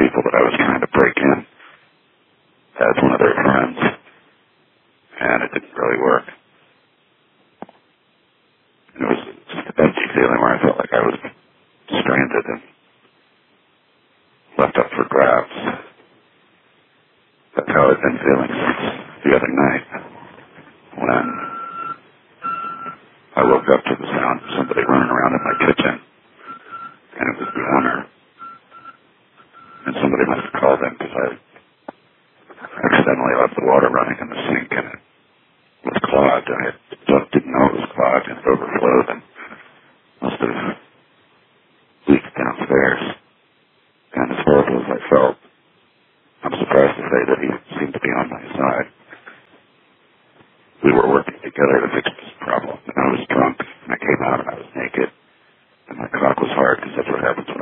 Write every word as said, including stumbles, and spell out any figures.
people that I was trying to break in as one of their friends, and it didn't really work. It was just an empty feeling where I felt like I was stranded and left up for grabs. That's how I've been feeling since the other night, when I woke up to the sound of somebody running around in my kitchen, and it was the owner. And somebody must have called him because I accidentally left the water running in the sink, and it was clogged. I didn't know it was clogged, and it overflowed, and must have leaked downstairs. And as horrible as I felt, I'm surprised to say that he seemed to be on my side.